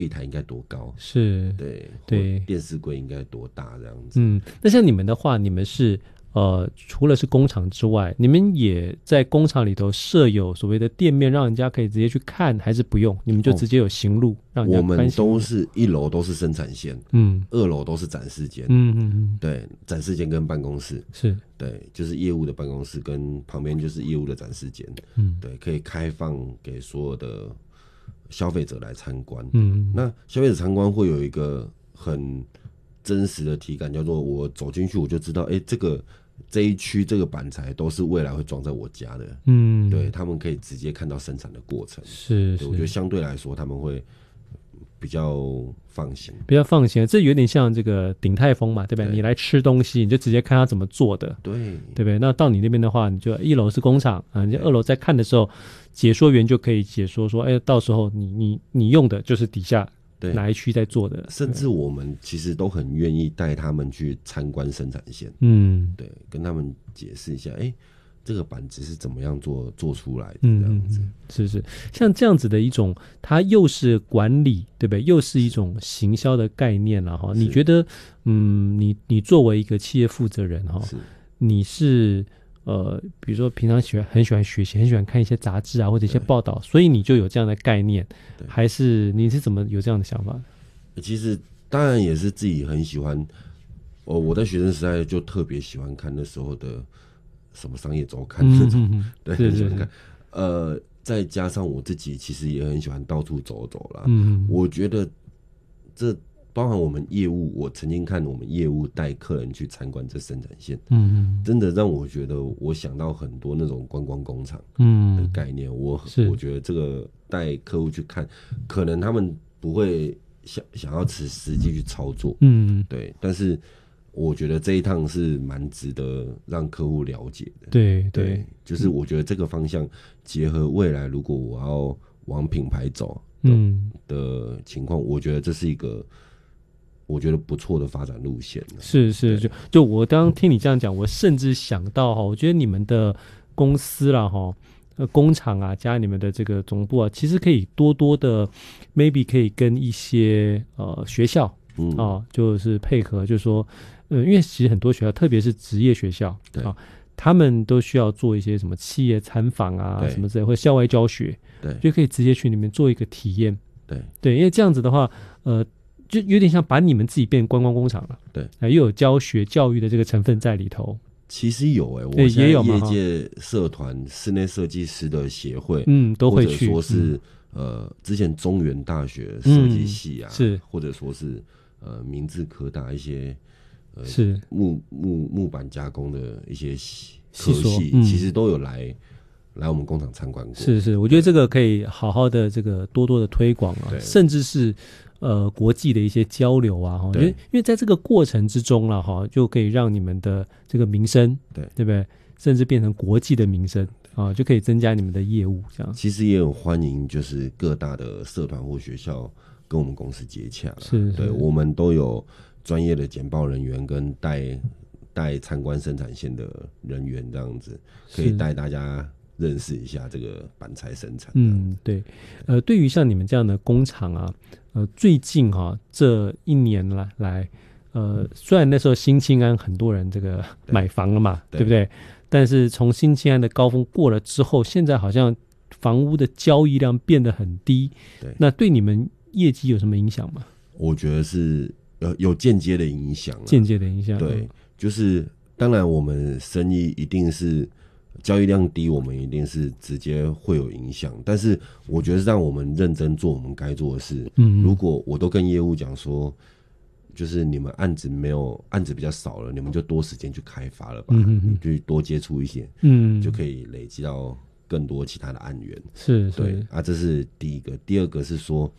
一台应该多高， 是， 对对， 电视柜应该多大这样子。 那像你们的话，你们是除了是工厂之外，你们也在工厂里头设有所谓的店面，让人家可以直接去看，还是不用？你们就直接有行路，让人家我们翻行路。 都是1楼都是生产线，2楼都是展示间，对，展示间跟办公室是， 对，就是业务的办公室跟旁边就是业务的展示间，对，可以开放给所有的消费者来参观。那消费者参观会有一个很真实的体感，叫做我走进去我就知道，这一区这个板材都是未来会装在我家的，对，他们可以直接看到生产的过程， 是， 对，我觉得相对来说他们会比较放心， 这有点像这个鼎泰丰嘛，对不对？你来吃东西，你就直接看他怎么做的，对不对？那到你那边的话，你就1楼是工厂啊，你2楼在看的时候，解说员就可以解说说，到时候你用的就是底下哪一区在做的， 甚至我们其实都很愿意带他们去参观生产线，对，跟他们解释一下，这个板子是怎么样做出来的，这样子， 是，像这样子的一种，它又是管理，对不对？又是一种行销的概念了哈。你觉得，你作为一个企业负责人哈，你是比如说平常很喜欢学习，很喜欢看一些杂志啊或者一些报道，所以你就有这样的概念，还是你是怎么有这样的想法？ 其实当然也是自己很喜欢，我在学生时代就特别喜欢看那时候的什么商业周刊那种，对，很喜欢看。再加上我自己其实也很喜欢到处走走啦。我觉得这包含我们业务，我曾经看我们业务带客人去参观这生产线，真的让我觉得我想到很多那种观光工厂的概念。我觉得这个带客户去看，可能他们不会想要实际去操作，对，但是我觉得这一趟是蛮值得让客户了解的。对，就是我觉得这个方向结合未来，如果我要往品牌走的情况，我觉得这是一个我觉得不错的发展路线。 是，就我刚刚听你这样讲，我甚至想到我觉得你们的公司啦工厂啊，加你们的这个总部啊，其实可以多多的 maybe 可以跟一些学校就是配合，就是说因为其实很多学校，特别是职业学校他们都需要做一些什么企业参访啊什么之类，或校外教学，就可以直接去里面做一个体验。对，因为这样子的话就有点像把你们自己变观光工厂了。对，又有教学教育的这个成分在里头。 其实有我现在业界社团室内设计师的协会都会去， 或者说是之前中原大学设计系是或者说是明志科大一些是木板加工的一些科系，其实都有来我们工厂参观过。 是，我觉得这个可以好好的这个多多的推广甚至是国际的一些交流啊，因为在这个过程之中啦就可以让你们的这个名声对不对，甚至变成国际的名声就可以增加你们的业务。这样其实也有欢迎就是各大的社团或学校跟我们公司接洽，对，我们都有专业的简报人员跟带参观生产线的人员，这样子可以带大家认识一下这个板材生产。 对，对于像你们这样的工厂啊，最近这1年来，虽然那时候新青安很多人这个买房了嘛，对不对？但是从新青安的高峰过了之后，现在好像房屋的交易量变得很低。那对你们业绩有什么影响吗？ 我觉得是有间接的影响。对，就是当然我们生意一定是交易量低，我们一定是直接会有影响，但是我觉得让我们认真做我们该做的事。如果我都跟业务讲说，就是你们案子比较少了，你们就多时间去开发了吧，就多接触一些，就可以累积到更多其他的案源。对啊，这是第一个。第二个是说，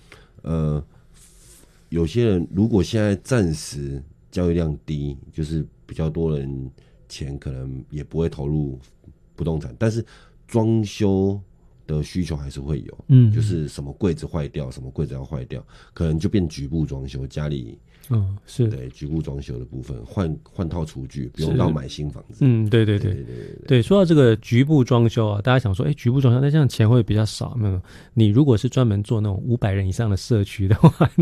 有些人如果现在暂时交易量低，就是比较多人钱可能也不会投入不动产，但是装修的需求还是会有，就是什么柜子坏掉，什么柜子要坏掉，可能就变局部装修，家里是对局部装修的部分，换套厨具，不用到买新房子。 对，说到这个局部装修啊，大家想说，局部装修那这样钱会比较少，没有？你如果是专门做那种500人以上的社区的话，